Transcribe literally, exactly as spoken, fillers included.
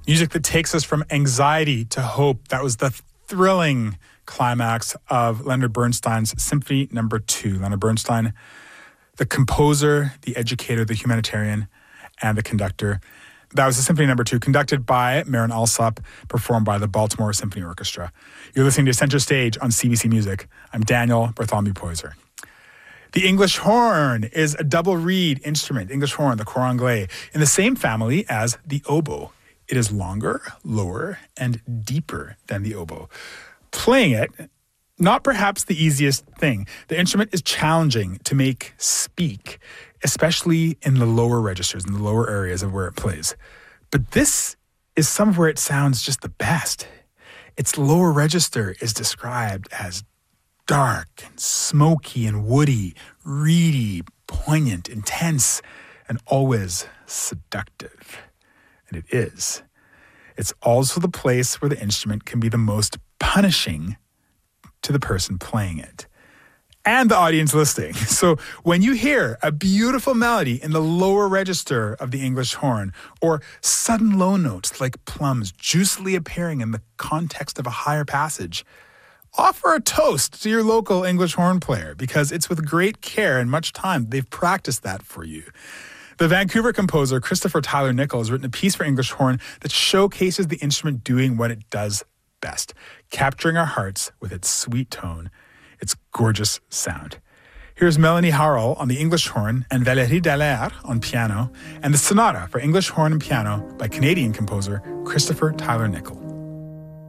Music that takes us from anxiety to hope. That was the thrilling climax of Leonard Bernstein's Symphony Number Two. Leonard Bernstein, the composer, the educator, the humanitarian, and the conductor. That was the Symphony Number Two, conducted by Marin Alsop, performed by the Baltimore Symphony Orchestra. You're listening to Center Stage on C B C Music. I'm Daniel Bartholomew Poyser. The English horn is a double reed instrument, English horn, the cor anglais, in the same family as the oboe. It is longer, lower, and deeper than the oboe. Playing it, not perhaps the easiest thing. The instrument is challenging to make speak, especially in the lower registers, in the lower areas of where it plays. But this is some of where it sounds just the best. Its lower register is described as dark and smoky and woody, reedy, poignant, intense, and always seductive. And it is. It's also the place where the instrument can be the most punishing to the person playing it and the audience listening. So when you hear a beautiful melody in the lower register of the English horn, or sudden low notes like plums juicily appearing in the context of a higher passage, offer a toast to your local English horn player, because it's with great care and much time they've practiced that for you. The Vancouver composer Christopher Tyler Nickel has written a piece for English horn that showcases the instrument doing what it does best, capturing our hearts with its sweet tone, its gorgeous sound. Here's Melanie Harrell on the English horn and Valérie Dallaire on piano, and the Sonata for English horn and piano by Canadian composer Christopher Tyler Nickel.